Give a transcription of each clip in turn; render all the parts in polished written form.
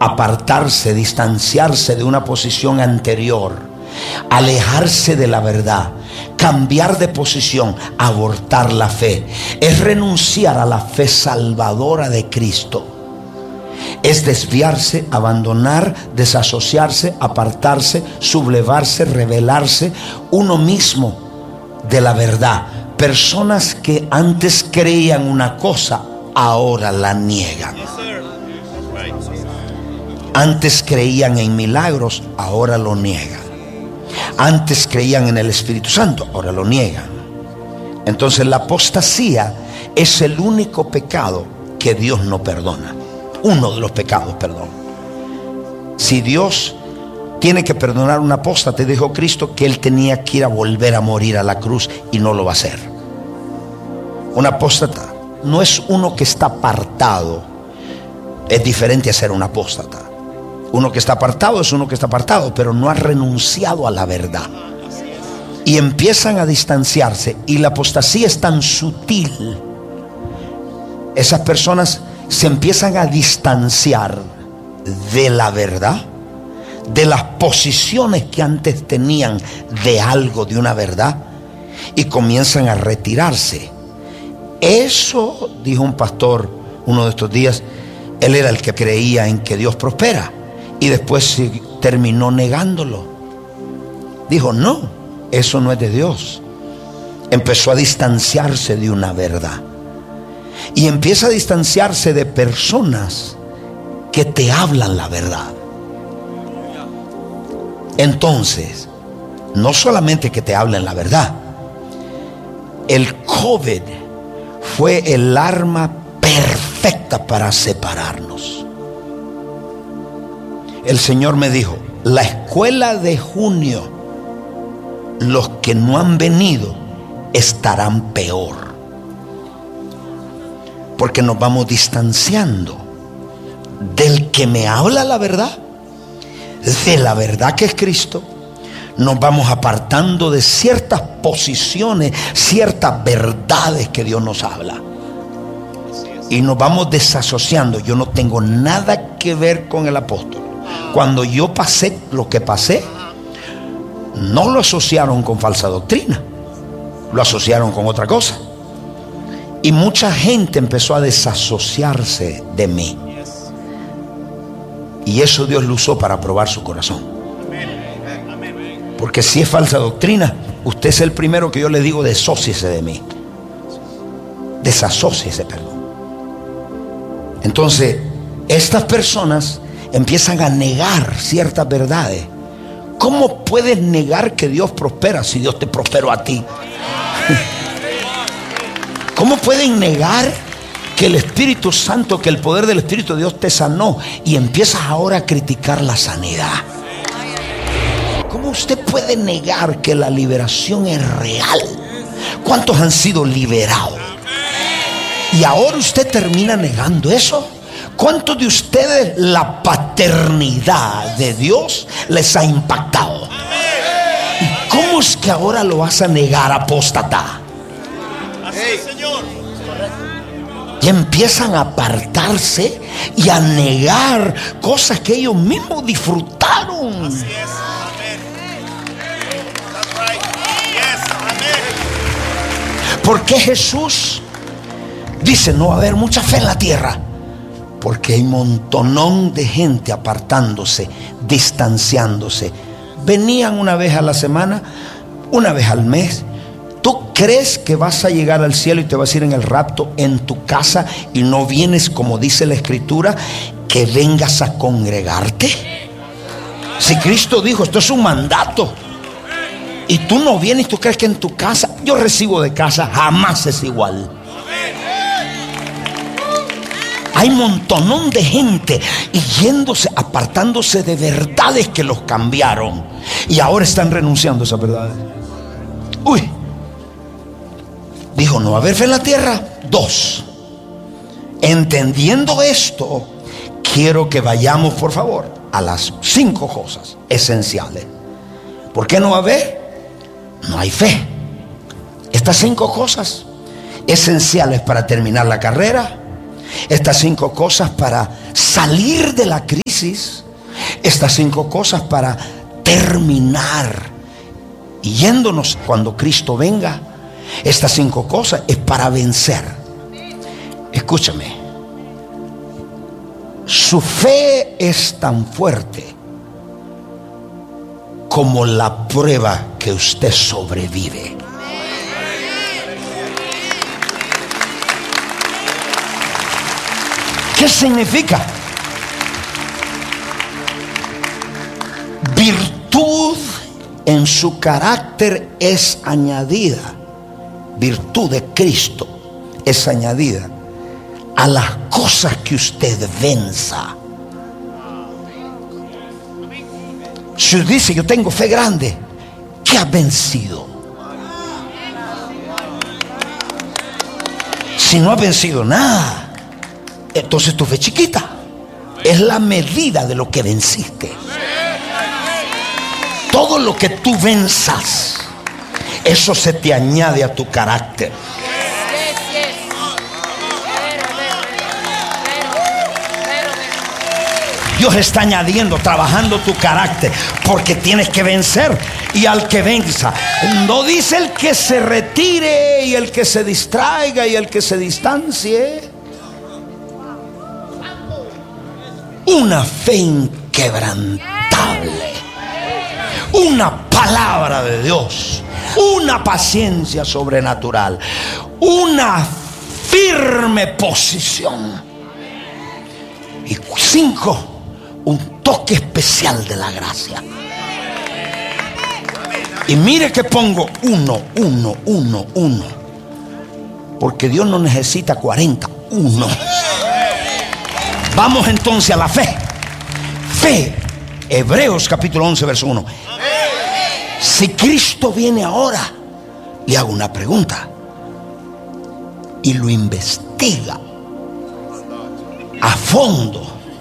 apartarse, distanciarse de una posición anterior, alejarse de la verdad, cambiar de posición, abortar la fe. Es renunciar a la fe salvadora de Cristo. Es desviarse, abandonar, desasociarse, apartarse, sublevarse, rebelarse uno mismo de la verdad. Personas que antes creían una cosa, ahora la niegan. Antes creían en milagros, ahora lo niegan. Antes creían en el Espíritu Santo, ahora lo niegan. Entonces la apostasía es el único pecado que Dios no perdona. Uno de los pecados, perdón. Si Dios tiene que perdonar a un apóstata, dijo Cristo que él tenía que ir a volver a morir a la cruz, y no lo va a hacer. Un apóstata no es uno que está apartado. Es diferente a ser un apóstata. Uno que está apartado es uno que está apartado, pero no ha renunciado a la verdad. Y empiezan a distanciarse. Y la apostasía es tan sutil. Esas personas se empiezan a distanciar de la verdad, de las posiciones que antes tenían de algo, de una verdad, y comienzan a retirarse. Eso, dijo un pastor uno de estos días, él era el que creía en que Dios prospera, y después terminó negándolo. Dijo, no, eso no es de Dios. Empezó a distanciarse de una verdad. Y empieza a distanciarse de personas que te hablan la verdad. Entonces, no solamente que te hablen la verdad. El COVID fue el arma perfecta para separarnos. El Señor me dijo, la escuela de junio, los que no han venido estarán peor. Porque nos vamos distanciando del que me habla la verdad, de la verdad que es Cristo. Nos vamos apartando de ciertas posiciones, ciertas verdades que Dios nos habla, y nos vamos desasociando. Yo no tengo nada que ver con el apóstol. Cuando yo pasé lo que pasé, no lo asociaron con falsa doctrina, lo asociaron con otra cosa. Y mucha gente empezó a desasociarse de mí. Y eso Dios lo usó para probar su corazón. Porque si es falsa doctrina, usted es el primero que yo le digo, desasóciese de mí. Desasóciese, perdón. Entonces, estas personas empiezan a negar ciertas verdades. ¿Cómo puedes negar que Dios prospera si Dios te prosperó a ti? ¿Cómo pueden negar que el Espíritu Santo, que el poder del Espíritu de Dios te sanó, y empiezas ahora a criticar la sanidad? ¿Cómo usted puede negar que la liberación es real? ¿Cuántos han sido liberados? Y ahora usted termina negando eso. ¿Cuántos de ustedes la paternidad de Dios les ha impactado? ¿Y cómo es que ahora lo vas a negar, apóstata? Y empiezan a apartarse y a negar cosas que ellos mismos disfrutaron. Así es. Amén. That's right. Yes. Amén. ¿Por qué Jesús dice no va a haber mucha fe en la tierra? Porque hay un montonón de gente apartándose, distanciándose. Venían una vez a la semana, una vez al mes. ¿Tú crees que vas a llegar al cielo y te vas a ir en el rapto en tu casa y no vienes, como dice la Escritura, que vengas a congregarte? Si Cristo dijo, esto es un mandato, y tú no vienes, tú crees que en tu casa, yo recibo de casa, jamás es igual. Hay un montonón de gente y yéndose, apartándose de verdades que los cambiaron, y ahora están renunciando a esas verdades. Uy, dijo, no va a haber fe en la tierra. 2, entendiendo esto, quiero que vayamos, por favor, a las 5 cosas esenciales. ¿Por qué no va a haber? No hay fe. Estas 5 cosas esenciales para terminar la carrera, estas 5 cosas para salir de la crisis crisis, estas 5 cosas para terminar. Y yéndonos cuando Cristo venga, estas 5 cosas es para vencer. Escúchame. Su fe es tan fuerte como la prueba que usted sobrevive. ¿Qué significa? Virtud en su carácter es añadida. Virtud de Cristo es añadida a las cosas que usted venza. Si usted dice yo tengo fe grande, ¿qué ha vencido? Si no ha vencido nada, entonces tu fe chiquita. Es la medida de lo que venciste. Todo lo que tú venzas, eso se te añade a tu carácter. Dios está añadiendo, trabajando tu carácter, porque tienes que vencer. Y al que venza, no dice el que se retire y el que se distraiga y el que se distancie. Una fe inquebrantable, una palabra de Dios, una paciencia sobrenatural, una firme posición. Y 5, un toque especial de la gracia. Y mire que pongo 1, porque Dios no necesita 40, 1. Vamos entonces a la fe. Fe, Hebreos capítulo 11 verso 1. Si Cristo viene ahora, le hago una pregunta y lo investiga a fondo.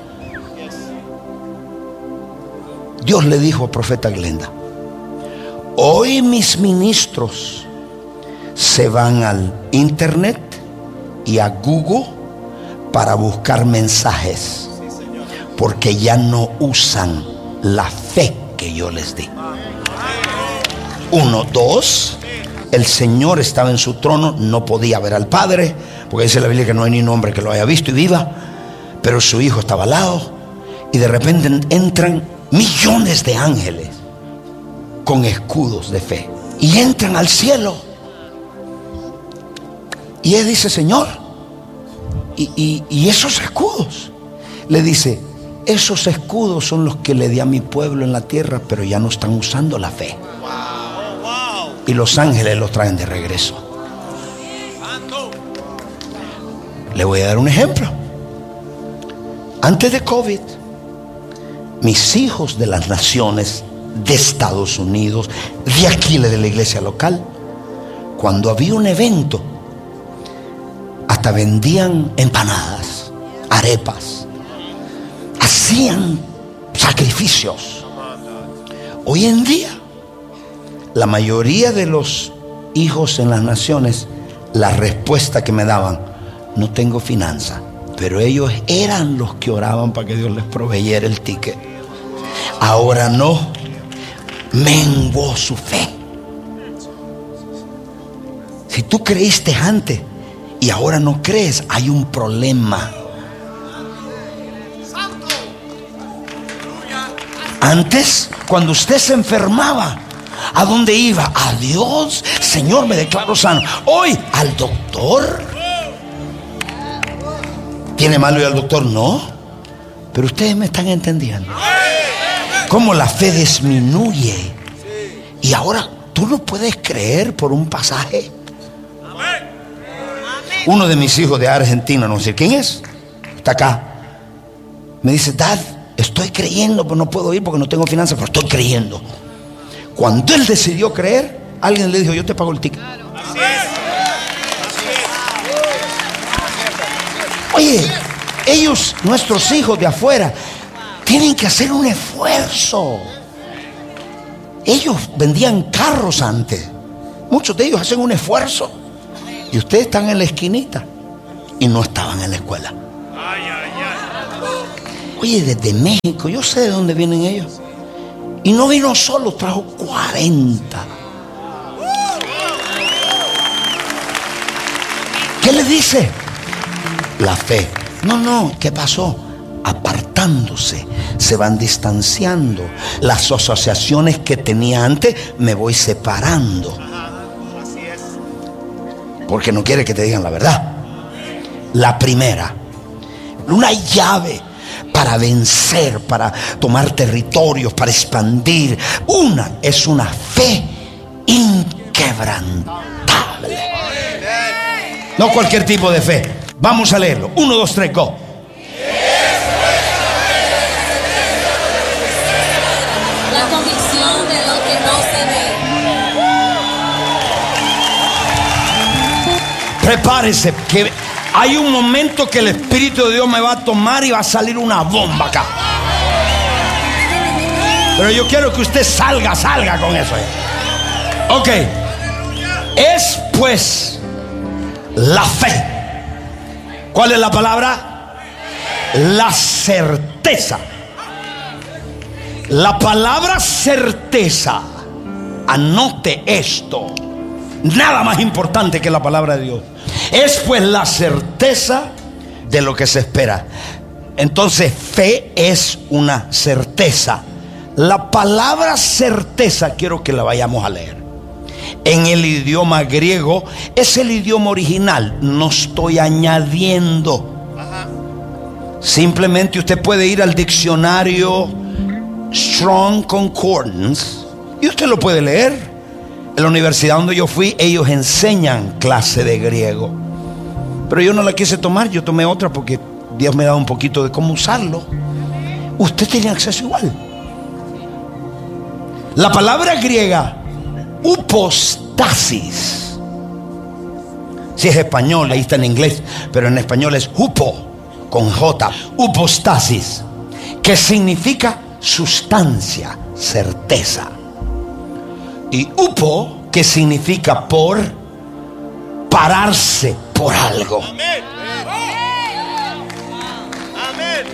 Dios le dijo al profeta Glenda: hoy mis ministros se van al internet y a Google para buscar mensajes, porque ya no usan la fe que yo les di. 1, 2, el Señor estaba en su trono, no podía ver al Padre, porque dice la Biblia que no hay ni un hombre que lo haya visto y viva, pero su Hijo estaba al lado, y de repente entran millones de ángeles con escudos de fe, y entran al cielo, y él dice: Señor, y esos escudos, le dice: esos escudos son los que le di a mi pueblo en la tierra, pero ya no están usando la fe. Y los ángeles los traen de regreso. Le voy a dar un ejemplo. Antes de COVID, mis hijos de las naciones, de Estados Unidos, de aquí de la iglesia local, cuando había un evento, hasta vendían empanadas, arepas, hacían sacrificios. Hoy en día, la mayoría de los hijos en las naciones, la respuesta que me daban: no tengo finanza. Pero ellos eran los que oraban para que Dios les proveyera el ticket. Ahora no, menguó su fe. Si tú creíste antes y ahora no crees, hay un problema. Antes, cuando usted se enfermaba, ¿a dónde iba? A Dios. Señor, me declaro sano. Hoy, al doctor. ¿Tiene malo ir al doctor? No. Pero ustedes me están entendiendo. Cómo la fe disminuye. Y ahora tú no puedes creer por un pasaje. Uno de mis hijos de Argentina, no sé quién es, está acá, me dice: Dad, estoy creyendo, pero no puedo ir porque no tengo finanzas, pero estoy creyendo. Cuando él decidió creer, alguien le dijo: yo te pago el ticket. Oye, ellos, nuestros hijos de afuera, tienen que hacer un esfuerzo. Ellos vendían carros antes. Muchos de ellos hacen un esfuerzo. Y ustedes están en la esquinita y no estaban en la escuela. Oye, desde México, yo sé de dónde vienen ellos. Y no vino solo, trajo 40. ¿Qué le dice? La fe. No, ¿qué pasó? Apartándose, se van distanciando. Las asociaciones que tenía antes me voy separando. Así es. Porque no quiere que te digan la verdad. La primera, una llave para vencer, para tomar territorios, para expandir. Una es una fe inquebrantable. No cualquier tipo de fe. Vamos a leerlo. 1, 2, 3, go. La convicción de lo que no se ve. Prepárese, que hay un momento que el Espíritu de Dios me va a tomar y va a salir una bomba acá. Pero yo quiero que usted salga con eso. Ok. Es pues la fe. ¿Cuál es la palabra? La certeza. La palabra certeza. Anote esto. Nada más importante que la palabra de Dios. Es pues la certeza de lo que se espera. Entonces, fe es una certeza. La palabra certeza quiero que la vayamos a leer. En el idioma griego es el idioma original. No estoy añadiendo. Simplemente usted puede ir al diccionario Strong Concordance y usted lo puede leer. En la universidad donde yo fui, ellos enseñan clase de griego. Pero yo no la quise tomar, yo tomé otra porque Dios me da un poquito de cómo usarlo. Usted tiene acceso igual. La palabra griega hupostasis, si es español, ahí está en inglés, pero en español es hupo, con J, hupostasis, que significa sustancia, certeza. Y upo, que significa por, pararse por algo. Amén. Amén.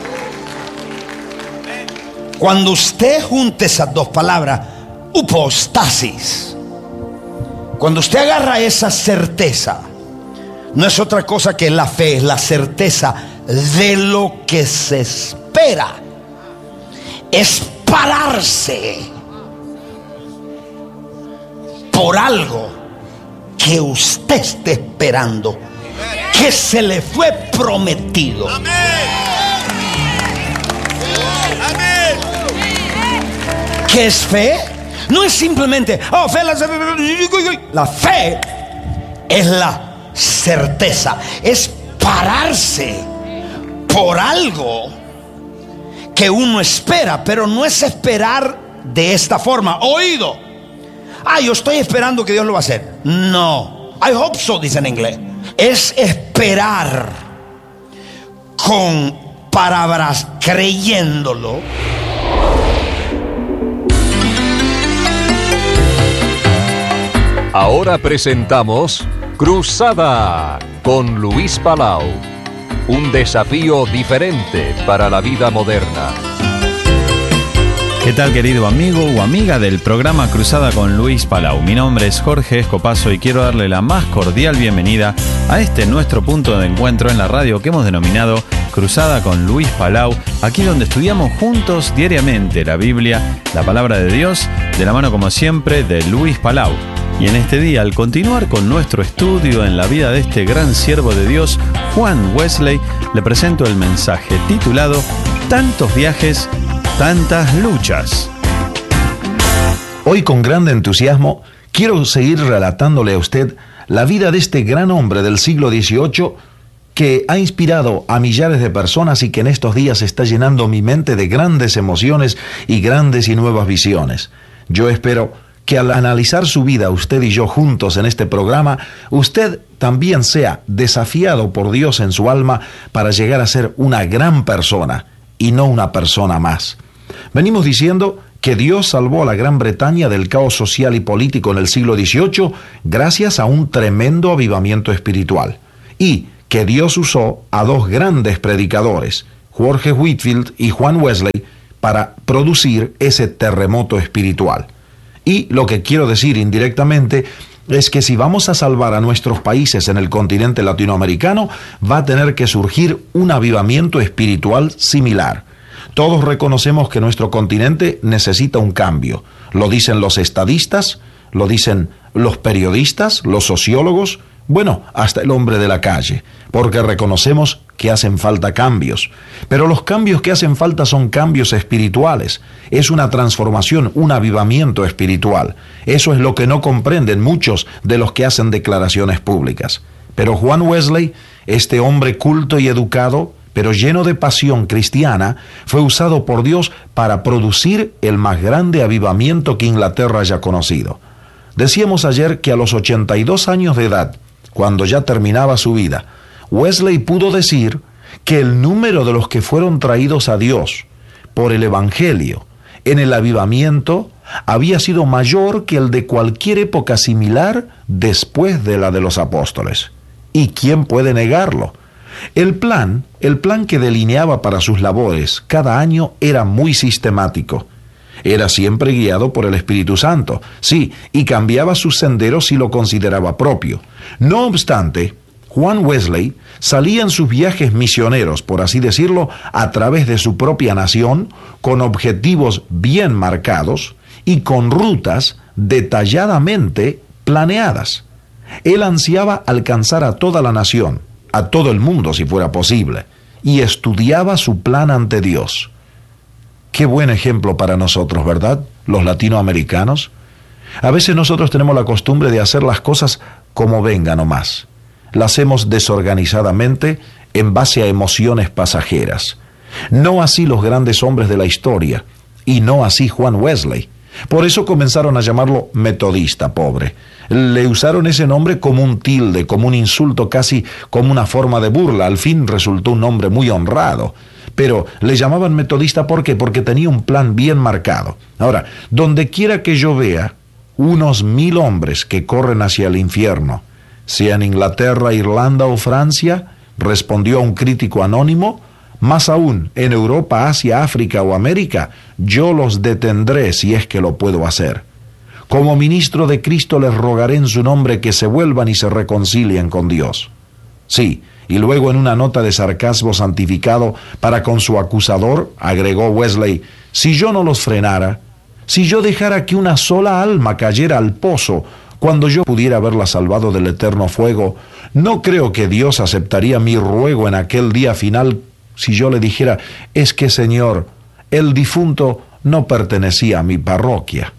Cuando usted junte esas dos palabras, hupostasis, cuando usted agarra esa certeza, no es otra cosa que la fe, es la certeza de lo que se espera. Es pararse por algo que usted esté esperando, que se le fue prometido. Amén. Amén. ¿Qué es fe? No es simplemente, oh, fe, la fe es la certeza, es pararse por algo que uno espera, pero no es esperar de esta forma, oído. Yo estoy esperando que Dios lo va a hacer. No, I hope so, dice en inglés. Es esperar con palabras, creyéndolo. Ahora presentamos Cruzada con Luis Palau. Un desafío diferente para la vida moderna. ¿Qué tal, querido amigo o amiga del programa Cruzada con Luis Palau? Mi nombre es Jorge Escopazo y quiero darle la más cordial bienvenida a este nuestro punto de encuentro en la radio que hemos denominado Cruzada con Luis Palau, aquí donde estudiamos juntos diariamente la Biblia, la palabra de Dios, de la mano como siempre de Luis Palau. Y en este día, al continuar con nuestro estudio en la vida de este gran siervo de Dios, Juan Wesley, le presento el mensaje titulado Tantos viajes, tantas luchas. Hoy, con gran entusiasmo, quiero seguir relatándole a usted la vida de este gran hombre del siglo XVIII que ha inspirado a millares de personas y que en estos días está llenando mi mente de grandes emociones y grandes y nuevas visiones. Yo espero que al analizar su vida, usted y yo juntos en este programa, usted también sea desafiado por Dios en su alma para llegar a ser una gran persona y no una persona más. Venimos diciendo que Dios salvó a la Gran Bretaña del caos social y político en el siglo XVIII gracias a un tremendo avivamiento espiritual, y que Dios usó a dos grandes predicadores, Jorge Whitefield y Juan Wesley para producir ese terremoto espiritual. Y lo que quiero decir indirectamente es que si vamos a salvar a nuestros países en el continente latinoamericano, va a tener que surgir un avivamiento espiritual similar. Todos reconocemos que nuestro continente necesita un cambio. Lo dicen los estadistas, lo dicen los periodistas, los sociólogos, bueno, hasta el hombre de la calle, porque reconocemos que hacen falta cambios. Pero los cambios que hacen falta son cambios espirituales. Es una transformación, un avivamiento espiritual. Eso es lo que no comprenden muchos de los que hacen declaraciones públicas. Pero Juan Wesley, este hombre culto y educado, pero lleno de pasión cristiana, fue usado por Dios para producir el más grande avivamiento que Inglaterra haya conocido. Decíamos ayer que a los 82 años de edad, cuando ya terminaba su vida, Wesley pudo decir que el número de los que fueron traídos a Dios por el Evangelio en el avivamiento había sido mayor que el de cualquier época similar después de la de los apóstoles. ¿Y quién puede negarlo? El plan que delineaba para sus labores cada año era muy sistemático. Era siempre guiado por el Espíritu Santo, sí, y cambiaba sus senderos si lo consideraba propio. No obstante, Juan Wesley salía en sus viajes misioneros, por así decirlo, a través de su propia nación, con objetivos bien marcados y con rutas detalladamente planeadas. Él ansiaba alcanzar a toda la nación, a todo el mundo si fuera posible, y estudiaba su plan ante Dios. Qué buen ejemplo para nosotros, ¿verdad? Los latinoamericanos. A veces nosotros tenemos la costumbre de hacer las cosas como vengan nomás. Las hacemos desorganizadamente en base a emociones pasajeras. No así los grandes hombres de la historia, y no así Juan Wesley. Por eso comenzaron a llamarlo metodista, pobre. Le usaron ese nombre como un tilde, como un insulto, casi como una forma de burla. Al fin resultó un nombre muy honrado. Pero le llamaban metodista, ¿por qué? Porque tenía un plan bien marcado. Ahora, donde quiera que yo vea unos 1000 hombres que corren hacia el infierno, sea en Inglaterra, Irlanda o Francia, respondió a un crítico anónimo, más aún en Europa, Asia, África o América, yo los detendré si es que lo puedo hacer. Como ministro de Cristo les rogaré en su nombre que se vuelvan y se reconcilien con Dios. Sí, y luego en una nota de sarcasmo santificado para con su acusador, agregó Wesley, si yo no los frenara, si yo dejara que una sola alma cayera al pozo, cuando yo pudiera haberla salvado del eterno fuego, no creo que Dios aceptaría mi ruego en aquel día final si yo le dijera, es que Señor, el difunto no pertenecía a mi parroquia.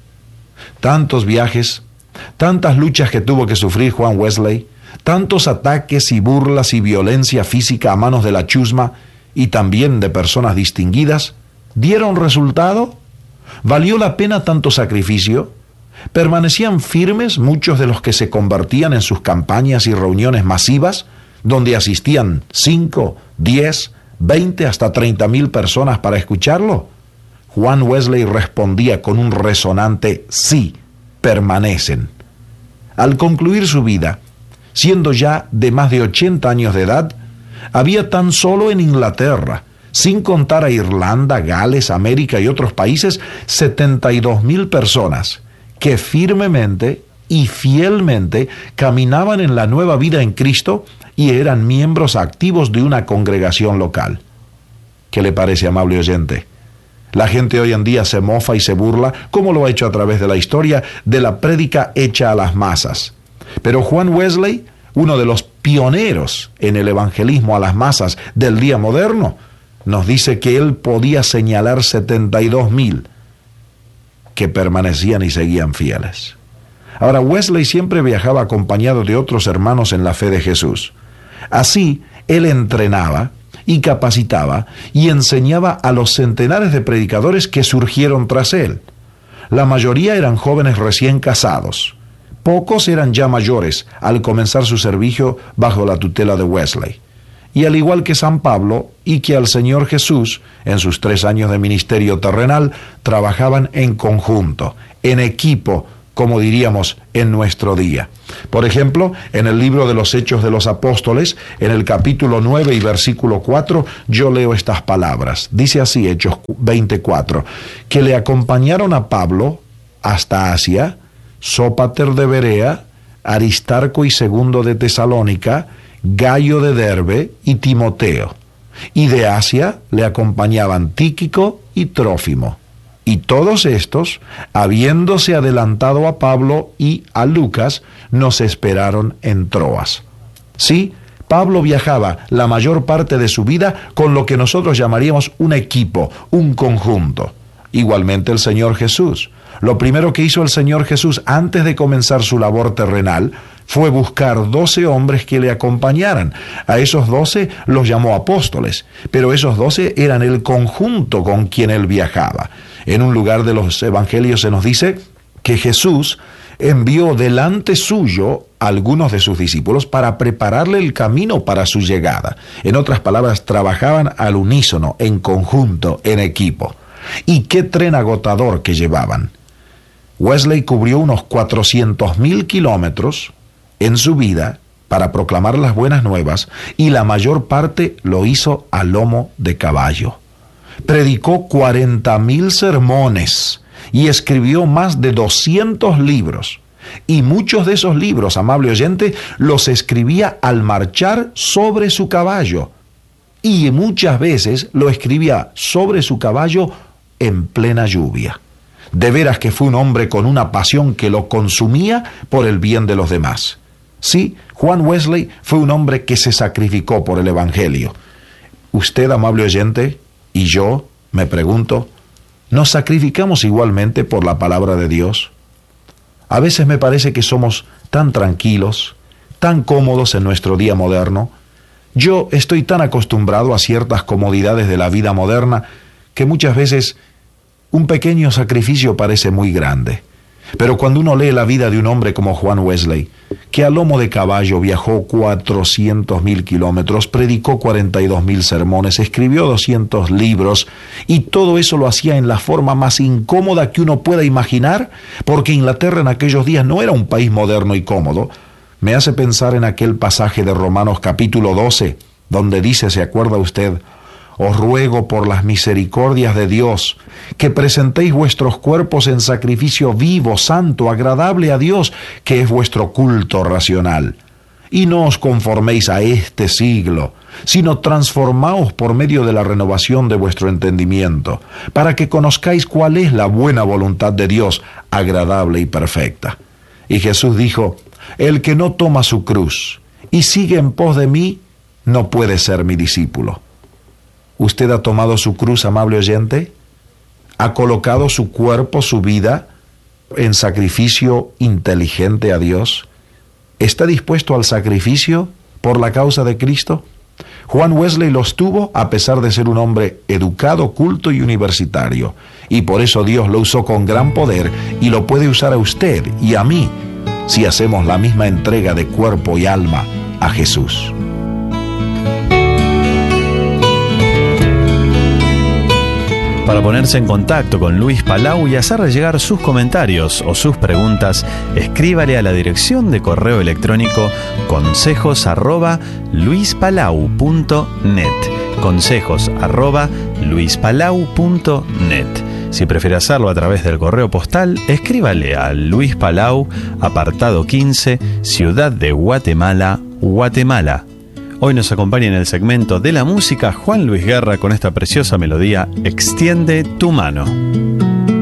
Tantos viajes, tantas luchas que tuvo que sufrir Juan Wesley, tantos ataques y burlas y violencia física a manos de la chusma y también de personas distinguidas, ¿dieron resultado? ¿Valió la pena tanto sacrificio? ¿Permanecían firmes muchos de los que se convertían en sus campañas y reuniones masivas, donde asistían 5, 10, 20 hasta 30,000 personas para escucharlo? Juan Wesley respondía con un resonante sí, permanecen. Al concluir su vida, siendo ya de más de 80 años de edad, había tan solo en Inglaterra, sin contar a Irlanda, Gales, América y otros países, 72,000 personas que firmemente y fielmente caminaban en la nueva vida en Cristo y eran miembros activos de una congregación local. ¿Qué le parece, amable oyente? La gente hoy en día se mofa y se burla, como lo ha hecho a través de la historia, de la prédica hecha a las masas. Pero Juan Wesley, uno de los pioneros en el evangelismo a las masas del día moderno, nos dice que él podía señalar 72,000 que permanecían y seguían fieles. Ahora, Wesley siempre viajaba acompañado de otros hermanos en la fe de Jesús. Así, él entrenaba y capacitaba y enseñaba a los centenares de predicadores que surgieron tras él. La mayoría eran jóvenes recién casados. Pocos eran ya mayores al comenzar su servicio bajo la tutela de Wesley. Y al igual que San Pablo y que al Señor Jesús, en sus 3 años de ministerio terrenal, trabajaban en conjunto, en equipo, como diríamos en nuestro día. Por ejemplo, en el libro de los Hechos de los Apóstoles, en el capítulo 9 y versículo 4, yo leo estas palabras. Dice así, Hechos 24, que le acompañaron a Pablo hasta Asia, Sópater de Berea, Aristarco y Segundo de Tesalónica, Gayo de Derbe y Timoteo. Y de Asia le acompañaban Tíquico y Trófimo. Y todos estos, habiéndose adelantado a Pablo y a Lucas, nos esperaron en Troas. Sí, Pablo viajaba la mayor parte de su vida con lo que nosotros llamaríamos un equipo, un conjunto. Igualmente el Señor Jesús. Lo primero que hizo el Señor Jesús antes de comenzar su labor terrenal fue buscar 12 hombres que le acompañaran. A esos 12 los llamó apóstoles, pero esos 12 eran el conjunto con quien él viajaba. En un lugar de los evangelios se nos dice que Jesús envió delante suyo a algunos de sus discípulos para prepararle el camino para su llegada. En otras palabras, trabajaban al unísono, en conjunto, en equipo. ¿Y qué tren agotador que llevaban? Wesley cubrió unos 400,000 kilómetros en su vida para proclamar las buenas nuevas, y la mayor parte lo hizo a lomo de caballo. Predicó 40,000 sermones y escribió más de 200 libros. Y muchos de esos libros, amable oyente, los escribía al marchar sobre su caballo. Y muchas veces lo escribía sobre su caballo en plena lluvia. De veras que fue un hombre con una pasión que lo consumía por el bien de los demás. Sí, Juan Wesley fue un hombre que se sacrificó por el Evangelio. Usted, amable oyente, y yo, me pregunto, ¿nos sacrificamos igualmente por la palabra de Dios? A veces me parece que somos tan tranquilos, tan cómodos en nuestro día moderno. Yo estoy tan acostumbrado a ciertas comodidades de la vida moderna que muchas veces un pequeño sacrificio parece muy grande. Pero cuando uno lee la vida de un hombre como Juan Wesley, que a lomo de caballo viajó 400,000 kilómetros, predicó 42,000 sermones, escribió 200 libros, y todo eso lo hacía en la forma más incómoda que uno pueda imaginar, porque Inglaterra en aquellos días no era un país moderno y cómodo, me hace pensar en aquel pasaje de Romanos capítulo 12, donde dice, ¿se acuerda usted? Os ruego por las misericordias de Dios que presentéis vuestros cuerpos en sacrificio vivo, santo, agradable a Dios, que es vuestro culto racional. Y no os conforméis a este siglo, sino transformaos por medio de la renovación de vuestro entendimiento, para que conozcáis cuál es la buena voluntad de Dios, agradable y perfecta. Y Jesús dijo, el que no toma su cruz y sigue en pos de mí, no puede ser mi discípulo. ¿Usted ha tomado su cruz, amable oyente? ¿Ha colocado su cuerpo, su vida, en sacrificio inteligente a Dios? ¿Está dispuesto al sacrificio por la causa de Cristo? Juan Wesley los tuvo a pesar de ser un hombre educado, culto y universitario. Y por eso Dios lo usó con gran poder y lo puede usar a usted y a mí si hacemos la misma entrega de cuerpo y alma a Jesús. Para ponerse en contacto con Luis Palau y hacerle llegar sus comentarios o sus preguntas, escríbale a la dirección de correo electrónico consejos@luispalau.net. consejos@luispalau.net. Si prefiere hacerlo a través del correo postal, escríbale a Luis Palau, apartado 15, Ciudad de Guatemala, Guatemala. Hoy nos acompaña en el segmento de la música Juan Luis Guerra con esta preciosa melodía Extiende tu mano.